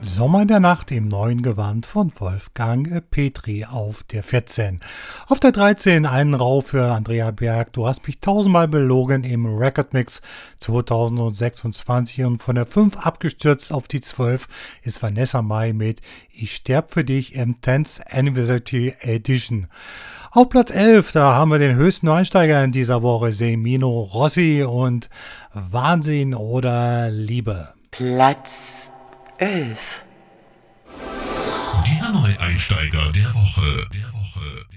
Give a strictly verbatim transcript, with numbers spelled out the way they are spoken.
Sommer in der Nacht im neuen Gewand von Wolfgang Petri auf der vierzehn. Auf der dreizehn einen Rau für Andrea Berg. Du hast mich tausendmal belogen im Record Mix zweitausendsechsundzwanzig, und von der fünf abgestürzt auf die zwölf ist Vanessa Mai mit Ich sterb für dich im tenth Anniversary Edition. Auf Platz elf, da haben wir den höchsten Einsteiger in dieser Woche, Semino Rossi und Wahnsinn oder Liebe. Platz elf. Der Neueinsteiger der Woche. Der Woche.